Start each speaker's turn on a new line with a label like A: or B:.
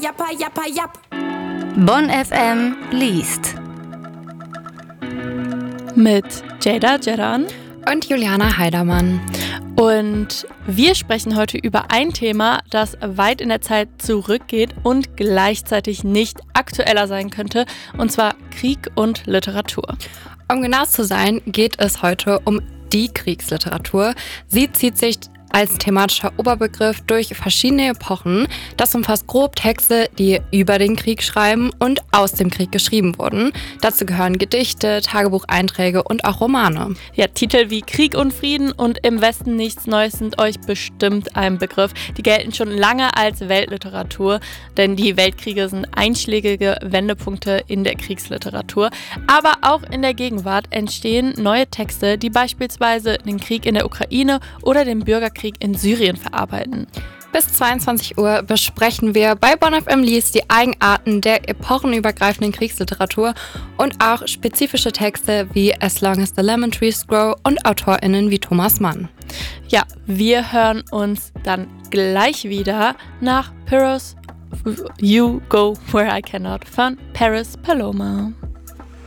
A: jappa, jappa, japp.
B: Bonn FM liest.
C: Mit Jada Jedan
D: und Juliana Heidermann.
C: Und wir sprechen heute über ein Thema, das weit in der Zeit zurückgeht und gleichzeitig nicht aktueller sein könnte, und zwar Krieg und Literatur.
D: Um genau zu sein, geht es heute um die Kriegsliteratur. Sie zieht sich als thematischer Oberbegriff durch verschiedene Epochen. Das umfasst grob Texte, die über den Krieg schreiben und aus dem Krieg geschrieben wurden. Dazu gehören Gedichte, Tagebucheinträge und auch Romane.
C: Ja, Titel wie Krieg und Frieden und Im Westen nichts Neues sind euch bestimmt ein Begriff. Die gelten schon lange als Weltliteratur, denn die Weltkriege sind einschlägige Wendepunkte in der Kriegsliteratur. Aber auch in der Gegenwart entstehen neue Texte, die beispielsweise den Krieg in der Ukraine oder den Bürgerkrieg in Syrien verarbeiten.
D: Bis 22 Uhr besprechen wir bei Bonn FM liest die Eigenarten der epochenübergreifenden Kriegsliteratur und auch spezifische Texte wie As Long as the Lemon Trees Grow und AutorInnen wie Thomas Mann.
C: Ja, wir hören uns dann gleich wieder nach Pyrrhus You Go Where I Cannot von Paris Paloma.